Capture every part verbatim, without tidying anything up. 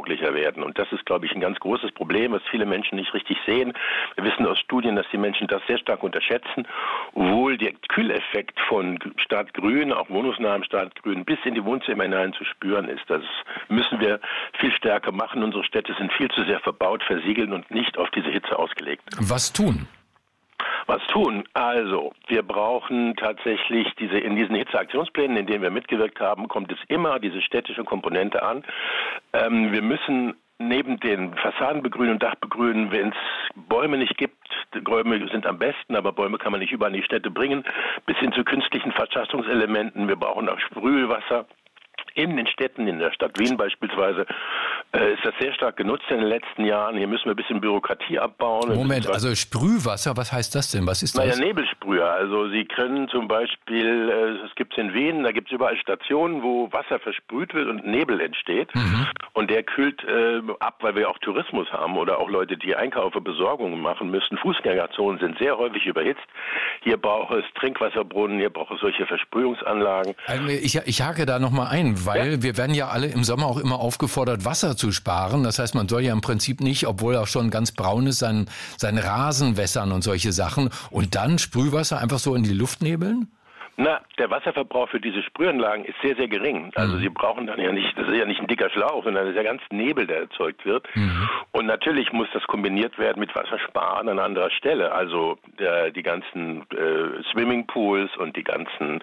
klimatauglicher werden. Und das ist, glaube ich, ein ganz großes Problem, was viele Menschen nicht richtig sehen. Wir wissen aus Studien, dass die Menschen das sehr stark unterschätzen, obwohl der Kühleffekt von Stadtgrün, auch wohnungsnahem Stadtgrün, bis in die Wohnzimmer hinein zu spüren ist. Das müssen wir viel stärker machen. Unsere Städte sind viel zu sehr verbaut, versiegelt und nicht auf diese Hitze ausgelegt. Was tun? Was tun? Also, wir brauchen tatsächlich diese, in diesen Hitzeaktionsplänen, in denen wir mitgewirkt haben, kommt es immer diese städtische Komponente an. Ähm, wir müssen neben den Fassadenbegrünen und Dachbegrünen, wenn es Bäume nicht gibt, Bäume sind am besten, aber Bäume kann man nicht überall in die Städte bringen, bis hin zu künstlichen Verschattungselementen. Wir brauchen auch Sprühwasser. In den Städten, in der Stadt Wien beispielsweise, äh, ist das sehr stark genutzt in den letzten Jahren. Hier müssen wir ein bisschen Bürokratie abbauen. Moment, also Sprühwasser, was heißt das denn? Was ist das? Naja, Nebelsprüher. Also Sie können zum Beispiel, äh, es gibt es in Wien, da gibt es überall Stationen, wo Wasser versprüht wird und Nebel entsteht. Mhm. Und der kühlt äh, ab, weil wir auch Tourismus haben oder auch Leute, die Einkäufe, Besorgungen machen müssen. Fußgängerzonen sind sehr häufig überhitzt. Hier braucht es Trinkwasserbrunnen, hier braucht es solche Versprühungsanlagen. Also ich, ich hake da nochmal ein, weil ja. wir werden ja alle im Sommer auch immer aufgefordert, Wasser zu sparen. Das heißt, man soll ja im Prinzip nicht, obwohl auch schon ganz braun ist, seinen, seinen Rasen wässern und solche Sachen. Und dann Sprühwasser einfach so in die Luft nebeln? Na, der Wasserverbrauch für diese Sprühanlagen ist sehr, sehr gering. Also mhm. Sie brauchen dann ja nicht, das ist ja nicht ein dicker Schlauch, sondern das ist ja ganz Nebel, der erzeugt wird. Mhm. Und natürlich muss das kombiniert werden mit Wassersparen an anderer Stelle. Also der, die ganzen äh, Swimmingpools und die ganzen,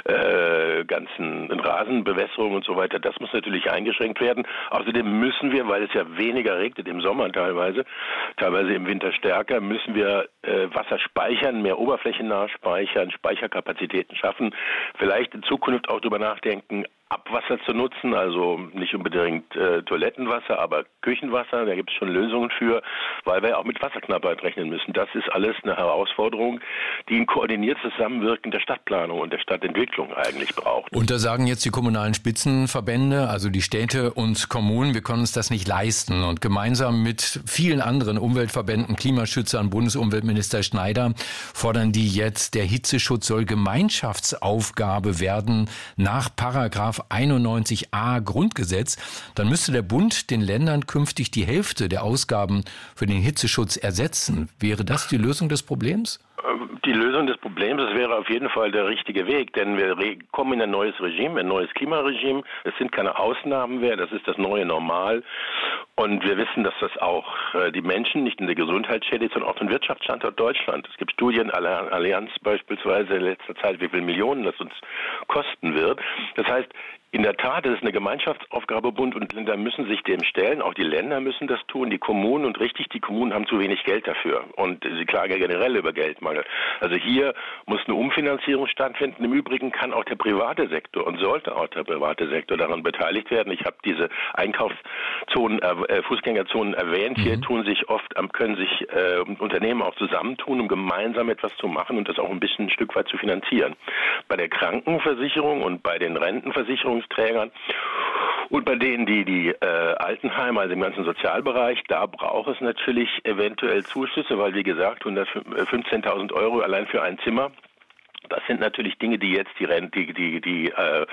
äh, ganzen Rasenbewässerungen und so weiter, das muss natürlich eingeschränkt werden. Außerdem müssen wir, weil es ja weniger regnet im Sommer teilweise, teilweise im Winter stärker, müssen wir äh, Wasser speichern, mehr oberflächennah speichern, Speicherkapazitäten schaffen, vielleicht in Zukunft auch darüber nachdenken, Abwasser zu nutzen, also nicht unbedingt äh, Toilettenwasser, aber Küchenwasser, da gibt es schon Lösungen für, weil wir auch mit Wasserknappheit rechnen müssen. Das ist alles eine Herausforderung, die ein koordiniertes Zusammenwirken der Stadtplanung und der Stadtentwicklung eigentlich braucht. Und da sagen jetzt die kommunalen Spitzenverbände, also die Städte und Kommunen, wir können uns das nicht leisten. Und gemeinsam mit vielen anderen Umweltverbänden, Klimaschützern, Bundesumweltminister Schneider, fordern die jetzt, der Hitzeschutz soll Gemeinschaftsaufgabe werden nach Paragraph einundneunzig a Grundgesetz, dann müsste der Bund den Ländern künftig die Hälfte der Ausgaben für den Hitzeschutz ersetzen. Wäre das die Lösung des Problems? Die Lösung des Problems, das wäre auf jeden Fall der richtige Weg, denn wir kommen in ein neues Regime, ein neues Klimaregime. Es sind keine Ausnahmen mehr, das ist das neue Normal. Und wir wissen, dass das auch die Menschen nicht in der Gesundheit schädigt, sondern auch den Wirtschaftsstandort Deutschland. Es gibt Studien, Allianz beispielsweise in letzter Zeit, wie viele Millionen das uns kosten wird. Das heißt, in der Tat, es ist eine Gemeinschaftsaufgabe, Bund und Länder müssen sich dem stellen, auch die Länder müssen das tun, die Kommunen, und richtig, die Kommunen haben zu wenig Geld dafür und sie klagen ja generell über Geldmangel. Also hier muss eine Umfinanzierung stattfinden. Im Übrigen kann auch der private Sektor und sollte auch der private Sektor daran beteiligt werden. Ich habe diese Einkaufszonen, äh, Fußgängerzonen erwähnt. Mhm. Hier tun sich oft, können sich äh, Unternehmen auch zusammentun, um gemeinsam etwas zu machen und das auch ein bisschen ein Stück weit zu finanzieren. Bei der Krankenversicherung und bei den Rentenversicherungen Trägern und bei denen, die die äh, Altenheime, also im ganzen Sozialbereich, da braucht es natürlich eventuell Zuschüsse, weil wie gesagt hundertfünfzehntausend Euro allein für ein Zimmer, das sind natürlich Dinge, die jetzt die Rente, die die die äh,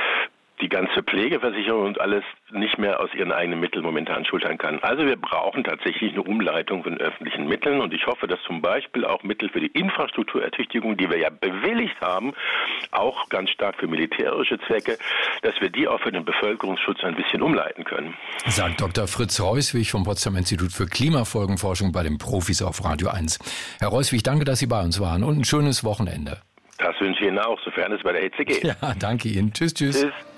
die ganze Pflegeversicherung und alles nicht mehr aus ihren eigenen Mitteln momentan schultern kann. Also wir brauchen tatsächlich eine Umleitung von öffentlichen Mitteln und ich hoffe, dass zum Beispiel auch Mittel für die Infrastrukturertüchtigung, die wir ja bewilligt haben, auch ganz stark für militärische Zwecke, dass wir die auch für den Bevölkerungsschutz ein bisschen umleiten können. Sagt Doktor Fritz Reuswig vom Potsdamer Institut für Klimafolgenforschung bei den Profis auf Radio eins. Herr Reuswig, danke, dass Sie bei uns waren und ein schönes Wochenende. Das wünsche ich Ihnen auch, sofern es bei der Hitze geht. Ja, danke Ihnen. Tschüss, tschüss. Tschüss.